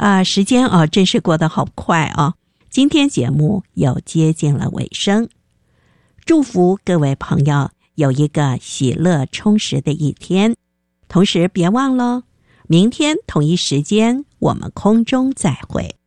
时间真是过得好快啊！今天节目又接近了尾声，祝福各位朋友有一个喜乐充实的一天。同时别忘了，明天同一时间我们空中再会。